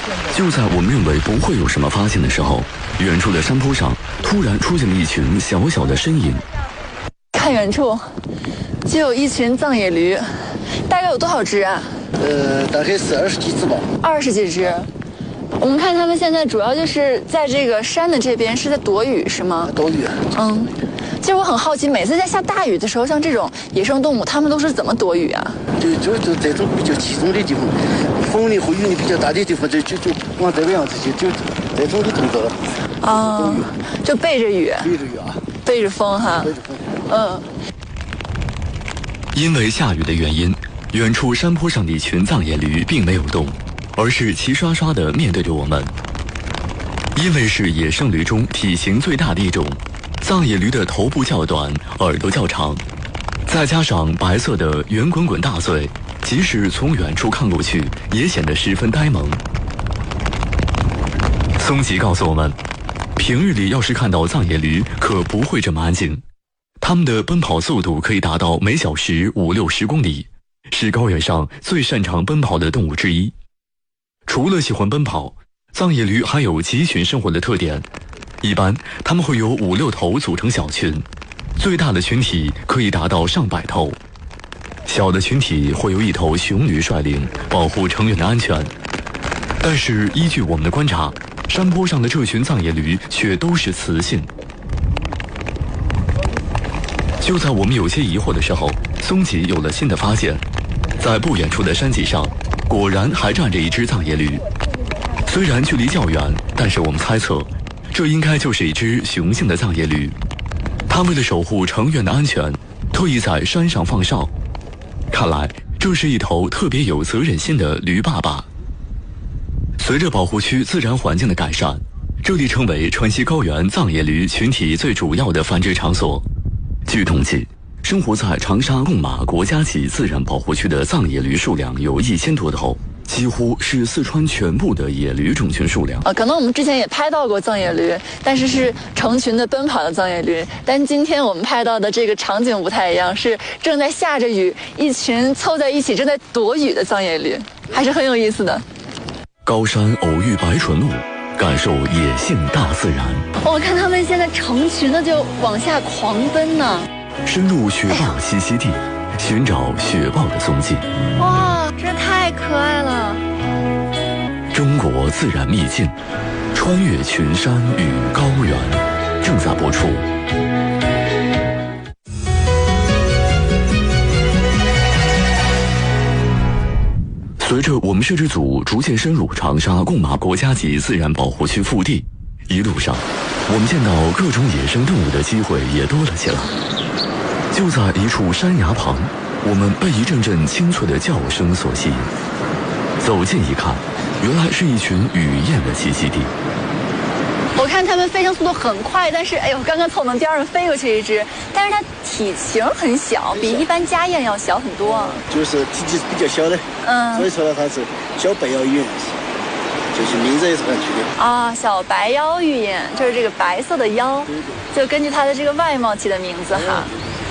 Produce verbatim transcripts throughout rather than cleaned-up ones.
就在我们认为不会有什么发现的时候，远处的山坡上突然出现了一群小小的身影。 看远处，就有一群藏野驴，大概有多少只啊？ 呃，大概是二十几只吧。 二十几只。我们看他们现在主要就是在这个山的这边是在躲雨，是吗？ 躲雨。 嗯。其实我很好奇，每次在下大雨的时候，像这种野生动物，它们都是怎么躲雨啊？ 就就就这种比较集中的地方，风力和雨力比较大的地方，就就就往这个样子去，就这种的动作。 啊，就背着雨。 背着雨啊。 背着风哈。 背着风。 嗯。 因为下雨的原因，远处山坡上的一群藏野驴并没有动，而是齐刷刷地面对着我们。因为是野生驴中体型最大的一种，藏野驴的头部较短，耳朵较长，再加上白色的圆滚滚大嘴，即使从远处看过去，也显得十分呆萌。松吉告诉我们，平日里要是看到藏野驴，可不会这么安静。它们的奔跑速度可以达到每小时五六十公里，是高原上最擅长奔跑的动物之一。除了喜欢奔跑，藏野驴还有集群生活的特点。一般它们会有五六头组成小群，最大的群体可以达到上百头，小的群体会由一头雄驴率领，保护成员的安全。但是依据我们的观察，山坡上的这群藏野驴却都是雌性。就在我们有些疑惑的时候，松吉有了新的发现。在不远处的山脊上，果然还站着一只藏野驴。虽然距离较远，但是我们猜测，这应该就是一只雄性的藏野驴。它为了守护成员的安全，特意在山上放哨。看来这是一头特别有责任心的驴爸爸。随着保护区自然环境的改善，这里成为川西高原藏野驴群体最主要的繁殖场所。据统计，生活在长沙贡马国家级自然保护区的藏野驴数量有一千多头，几乎是四川全部的野驴种群数量。 呃，可能我们之前也拍到过藏野驴，但是是成群的奔跑的藏野驴。但今天我们拍到的这个场景不太一样，是正在下着雨，一群凑在一起正在躲雨的藏野驴，还是很有意思的。 高山偶遇白纯鹿，感受野性大自然。 我看他们现在成群的就往下狂奔呢。 深入雪豹栖息地，寻找雪豹的踪迹。 哇，这太可爱了！ 中国自然秘境，穿越群山与高原，正在播出。随着我们摄制组逐渐深入长沙贡马国家级自然保护区腹地，一路上我们见到各种野生动物的机会也多了起来。就在一处山崖旁，我们被一阵阵清脆的叫声所吸引。走近一看，原来是一群雨燕的栖息地。 我看它们飞行速度很快，但是哎呦，刚刚从我们边上飞过去一只，但是它体型很小，比一般家燕要小很多啊。 就是体积比较小的， 嗯， 所以说呢，它是小白腰玉燕，就是名字也是很取的啊。小白腰玉燕就是这个白色的腰，就根据它的这个外貌起的名字哈。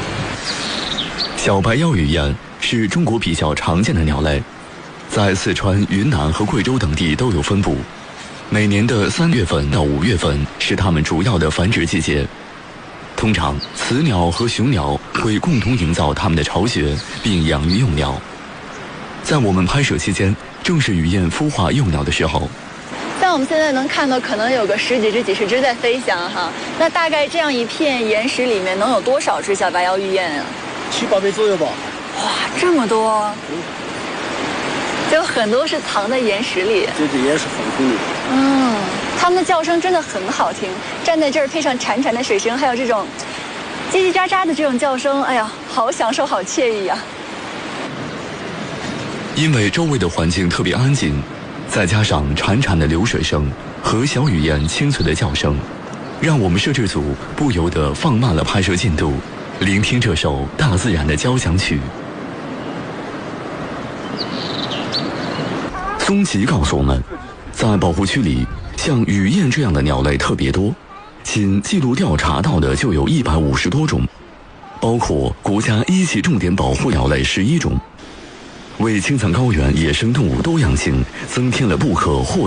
小白腰雨燕是中国比较常见的鸟类，在四川、云南和贵州等地都有分布。每年的三月份到五月份是它们主要的繁殖季节。通常，雌鸟和雄鸟会共同营造它们的巢穴，并养育幼鸟。在我们拍摄期间，正是雨燕孵化幼鸟的时候。 像我们现在能看到，可能有个十几只、几十只在飞翔哈。那大概这样一片岩石里面能有多少只小白腰玉燕啊？ 七八百左右吧。 哇，这么多！就很多是藏在岩石里。 对对，也是缝孔里。 嗯，它们的叫声真的很好听，站在这儿配上潺潺的水声，还有这种叽叽喳喳的这种叫声，哎呀，好享受，好惬意啊！ 因为周围的环境特别安静，再加上潺潺的流水声和小雨燕清脆的叫声，让我们摄制组不由得放慢了拍摄进度，聆听这首大自然的交响曲。松吉告诉我们，在保护区里，像雨燕这样的鸟类特别多，仅记录调查到的就有一百五十多种，包括国家一级重点保护鸟类十一种，为青藏高原野生动物多样性增添了不可或